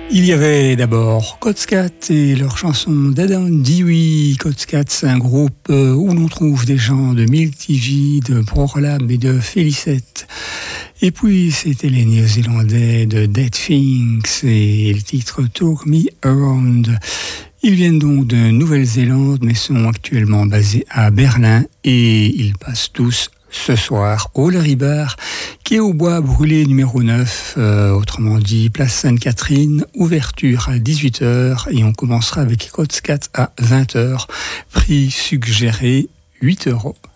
Il y avait d'abord Codscat et leur chanson Dada Dewey. Codscat, c'est un groupe où l'on trouve des gens de Milk TV, de Prolab et de Félicette. Et puis c'était les Néo-Zélandais de Dead Things et le titre Talk Me Around. Ils viennent donc de Nouvelle-Zélande mais sont actuellement basés à Berlin et ils passent tous ce soir au Larry Bar qui est au Bois Brûlé numéro 9, autrement dit place Sainte-Catherine, ouverture à 18h et on commencera avec Codscat à 20h, prix suggéré 8 €.